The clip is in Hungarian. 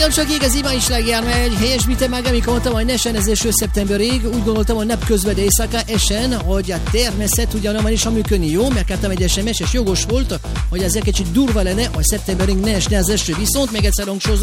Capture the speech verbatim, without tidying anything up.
csak ég az ima is legjár megy. Helyesbítem meg, amikor mondtam, hogy ne essen ez eső szeptemberig. Úgy gondoltam, hogy napközben éjszaka esen, hogy a természet ugyanabban is működni jó, mert kaptam egy es em es, és jogos volt, hogy ez egy kicsit durva lenne, hogy szeptemberig ne esne az eső. Viszont még egyszer hangsúlyozom,